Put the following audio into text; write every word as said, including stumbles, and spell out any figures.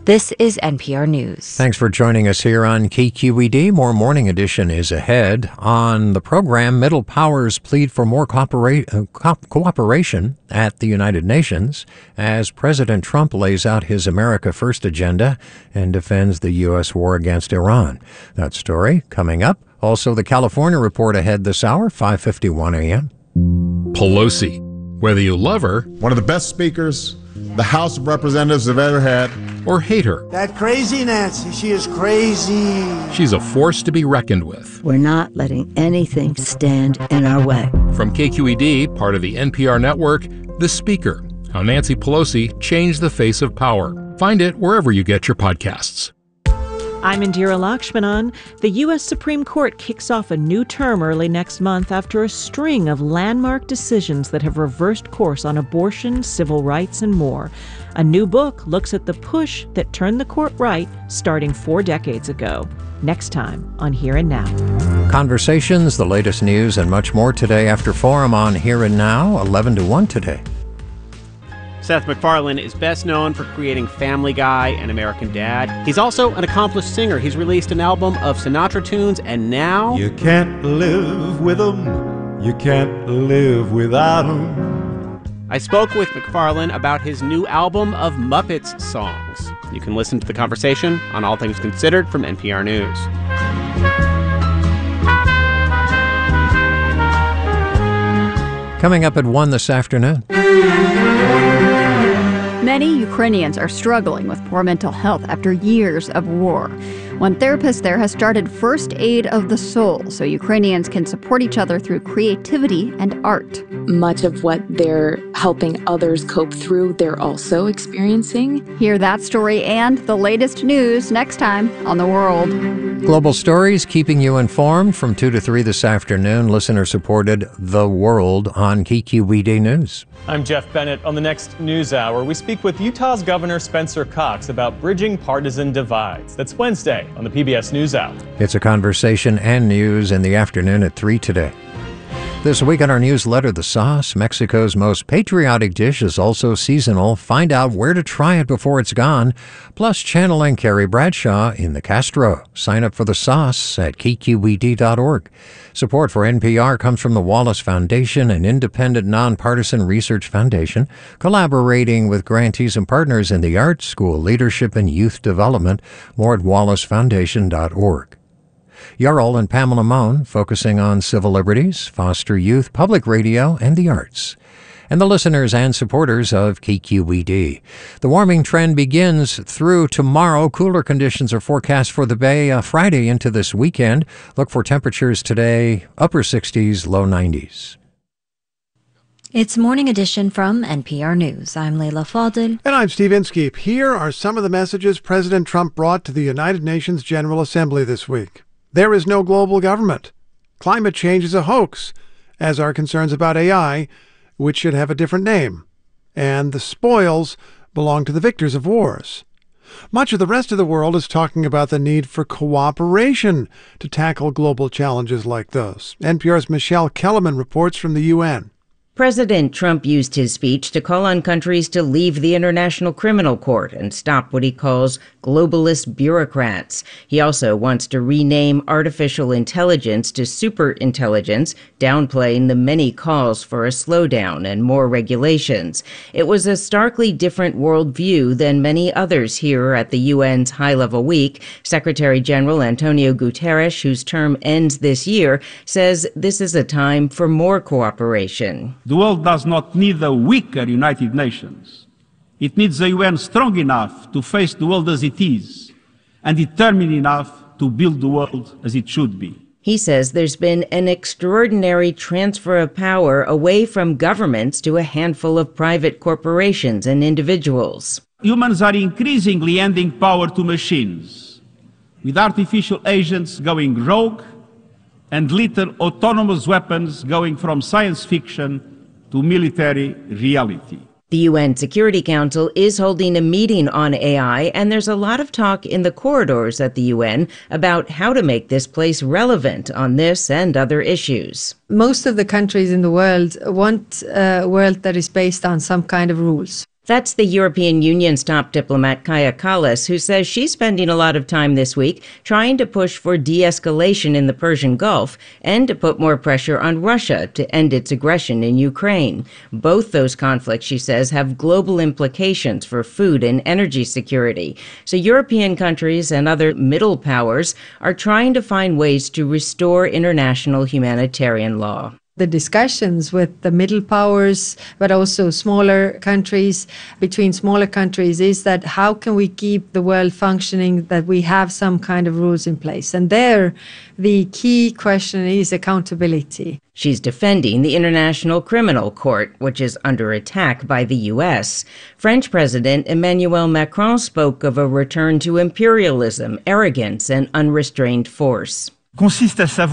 This is N P R News. Thanks for joining us here on K Q E D. More Morning Edition is ahead. On the program, Middle Powers plead for more coopera- uh, co- cooperation at the United Nations as President Trump lays out his America First agenda and defends the U S war against Iran. That story coming up. Also, the California Report ahead this hour, five fifty-one a.m. Pelosi. Whether you love her, one of the best speakers the House of Representatives have ever had, or hate her, that crazy Nancy, she is crazy. She's a force to be reckoned with. We're not letting anything stand in our way. From K Q E D, part of the N P R network, The Speaker, How Nancy Pelosi Changed the Face of Power. Find it wherever you get your podcasts. I'm Indira Lakshmanan. The U S Supreme Court kicks off a new term early next month after a string of landmark decisions that have reversed course on abortion, civil rights, and more. A new book looks at the push that turned the court right starting four decades ago. Next time on Here and Now. Conversations, the latest news, and much more today after Forum on Here and Now, eleven to one today. Seth MacFarlane is best known for creating Family Guy and American Dad. He's also an accomplished singer. He's released an album of Sinatra tunes, and now... You can't live with them. You can't live without them. I spoke with MacFarlane about his new album of Muppets songs. You can listen to the conversation on All Things Considered from N P R News. Coming up at one this afternoon. Many Ukrainians are struggling with poor mental health after years of war. One therapist there has started First Aid of the Soul, so Ukrainians can support each other through creativity and art. Much of what they're helping others cope through, they're also experiencing. Hear that story and the latest news next time on The World. Global stories keeping you informed from two to three this afternoon. Listener-supported The World on K Q E D News. I'm Jeff Bennett. On the next News Hour, we speak with Utah's Governor Spencer Cox about bridging partisan divides. That's Wednesday on the P B S NewsHour. It's a conversation and news in the afternoon at three today. This week on our newsletter, The Sauce, Mexico's most patriotic dish, is also seasonal. Find out where to try it before it's gone. Plus, channeling Carrie Bradshaw in the Castro. Sign up for The Sauce at K Q E D dot org. Support for N P R comes from the Wallace Foundation, an independent, nonpartisan research foundation, collaborating with grantees and partners in the arts, school leadership, and youth development. More at wallace foundation dot org. Yarl and Pamela Mohn, focusing on civil liberties, foster youth, public radio, and the arts. And the listeners and supporters of K Q E D. The warming trend begins through tomorrow. Cooler conditions are forecast for the Bay uh, Friday into this weekend. Look for temperatures today, upper sixties, low nineties. It's Morning Edition from N P R News. I'm Leila Fadel. And I'm Steve Inskeep. Here are some of the messages President Trump brought to the United Nations General Assembly this week. There is no global government. Climate change is a hoax, as are concerns about A I, which should have a different name. And the spoils belong to the victors of wars. Much of the rest of the world is talking about the need for cooperation to tackle global challenges like those. N P R's Michelle Kellerman reports from the U N. President Trump used his speech to call on countries to leave the International Criminal Court and stop what he calls globalist bureaucrats. He also wants to rename artificial intelligence to superintelligence, downplaying the many calls for a slowdown and more regulations. It was a starkly different worldview than many others here at the U N's high-level week. Secretary General Antonio Guterres, whose term ends this year, says this is a time for more cooperation. The world does not need a weaker United Nations. It needs a U N strong enough to face the world as it is and determined enough to build the world as it should be. He says there's been an extraordinary transfer of power away from governments to a handful of private corporations and individuals. Humans are increasingly handing power to machines, with artificial agents going rogue and little autonomous weapons going from science fiction to military reality. The U N Security Council is holding a meeting on A I, and there's a lot of talk in the corridors at the U N about how to make this place relevant on this and other issues. Most of the countries in the world want a world that is based on some kind of rules. That's the European Union's top diplomat, Kaja Kallas, who says she's spending a lot of time this week trying to push for de-escalation in the Persian Gulf and to put more pressure on Russia to end its aggression in Ukraine. Both those conflicts, she says, have global implications for food and energy security. So European countries and other middle powers are trying to find ways to restore international humanitarian law. The discussions with the middle powers, but also smaller countries, between smaller countries, is that how can we keep the world functioning, that we have some kind of rules in place. And there, the key question is accountability. She's defending the International Criminal Court, which is under attack by the U S. French President Emmanuel Macron spoke of a return to imperialism, arrogance, and unrestrained force.